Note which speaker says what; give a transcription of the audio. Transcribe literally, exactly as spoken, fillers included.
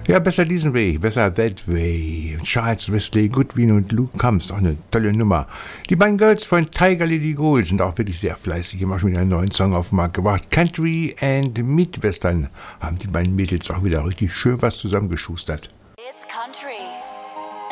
Speaker 1: Ja, besser diesen Weg, besser that way. Charles Wesley, Goodwin und Luke Combs, auch eine tolle Nummer. Die beiden Girls von Tiger Lily Gold sind auch wirklich sehr fleißig, immer schon wieder einen neuen Song auf den Markt gebracht. Country and Midwestern haben die beiden Mädels auch wieder richtig schön was zusammengeschustert.